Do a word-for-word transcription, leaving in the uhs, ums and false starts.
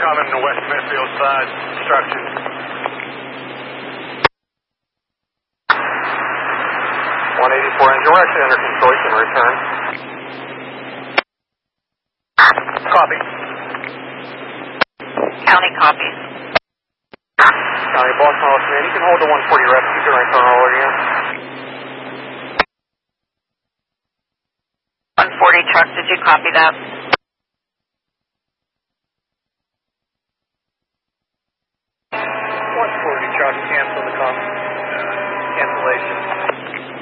coming to West Smithfield side, construction. one eighty-four engine, we're actually under control, you can return. Copy. County copies. County, Boston, Los Man, you can hold the one forty rest, you can return all again. one forty truck, did you copy that?